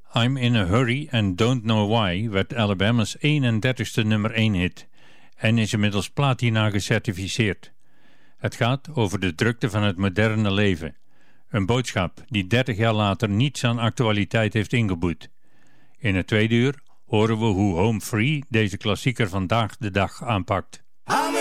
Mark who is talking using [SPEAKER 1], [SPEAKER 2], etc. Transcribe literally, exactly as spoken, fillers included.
[SPEAKER 1] I'm in a Hurry and Don't Know Why werd Alabama's eenendertigste nummer één hit en is inmiddels platina gecertificeerd. Het gaat over de drukte van het moderne leven. Een boodschap die dertig jaar later niets aan actualiteit heeft ingeboet. In het tweede uur horen we hoe Home Free deze klassieker vandaag de dag aanpakt.
[SPEAKER 2] I'm